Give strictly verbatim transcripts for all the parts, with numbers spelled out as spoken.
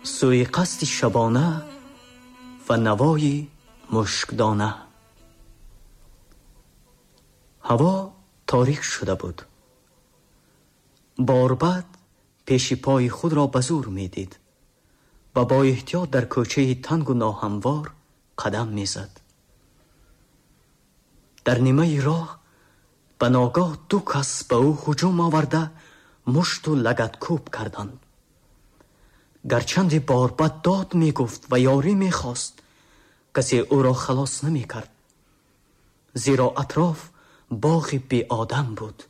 سویقست شبانه و نوای مشکدانه. هوا تاریک شده بود. باربد پیش پای خود را به زور می دید و با احتیاط در کوچه تنگ و ناهموار قدم می زد. در نیمه راه به ناگاه دو کس به او هجوم آورده مشت و لگد کوب کردند. گرچند باربد داد می گفت و یاری می خواست، کسی او را خلاص نمی کرد، زیرا اطراف باغ بی آدم بود.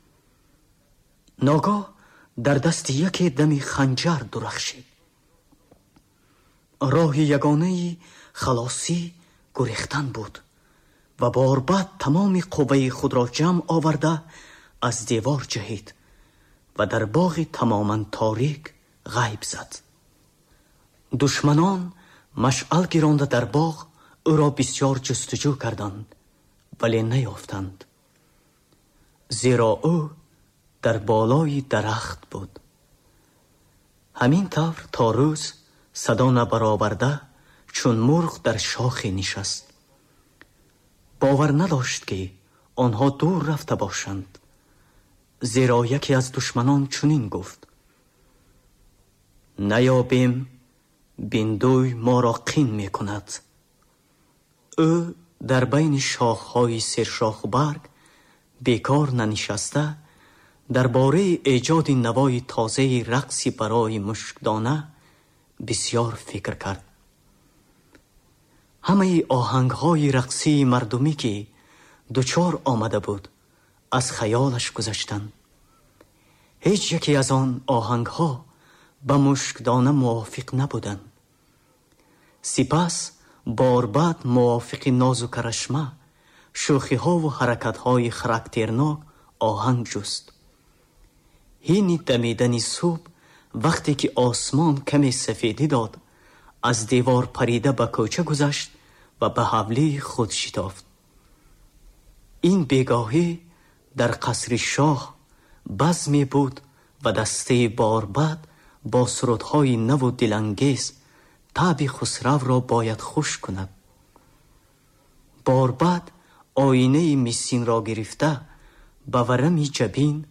ناگاه در دست یکی دمی خنجر درخشید. راه یگانه خلاصی گریختن بود و باربد تمام قوه خود را جمع آورده از دیوار جهید و در باغ تماما تاریک غیب زد. دشمنان مشعل گرانده در باغ او را بسیار جستجو کردند ولی نیافتند، زیرا او در بالای درخت بود. همین طور تا روز صدا نبرآورده چون مرغ در شاخی نشست. باور نداشت که آنها دور رفته باشند، زیرا یکی از دشمنان چنین گفت: نیابیم بیندوی ما را قین می کند. او در بین شاخهای سرشاخ برگ بیکار ننشسته درباره ایجاد نوای تازه رقصی برای مشکدانه بسیار فکر کرد. همه آهنگهای رقصی مردمی که دوچار آمده بود از خیالش گذشتند. هیچ یکی از آن آهنگها به مشکدانه موافق نبودند. سپس باربد موافق نازک رشمه شوخی ها و حرکت های خراکترناک آهنگ جست. هین دمیدن صبح وقتی که آسمان کمی سفیدی داد، از دیوار پریده به کوچه گذشت و به حوله خود شتافت. این بیگاهی در قصر شاه بزمی بود و دسته باربد با سرودهای نو و دلانگیز طبع خسرو را باید خوش کند. باربد آینه مسین را گرفته به ورم جبین